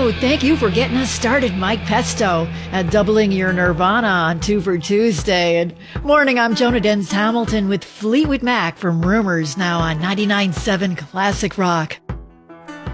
Oh, thank you for getting us started, Mike Pesto, at Doubling Your Nirvana on Two for Tuesday. And morning, I'm Jonah Dens Hamilton with Fleetwood Mac from Rumors, now on 99.7 Classic Rock.